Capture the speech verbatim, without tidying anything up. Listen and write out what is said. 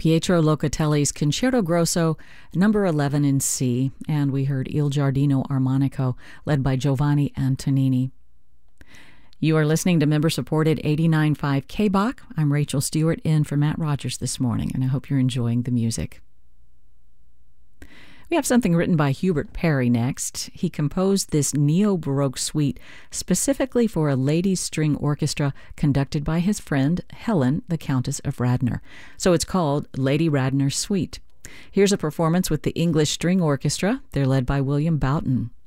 Pietro Locatelli's Concerto Grosso, number eleven in C, and we heard Il Giardino Armonico, led by Giovanni Antonini. You are listening to member-supported eighty-nine point five K B O C. I'm Rachel Stewart in for Matt Rogers this morning, and I hope you're enjoying the music. We have something written by Hubert Parry next. He composed this neo-Baroque suite specifically for a ladies' string orchestra conducted by his friend Helen, the Countess of Radnor. So it's called Lady Radnor's Suite. Here's a performance with the English String Orchestra. They're led by William Boughton.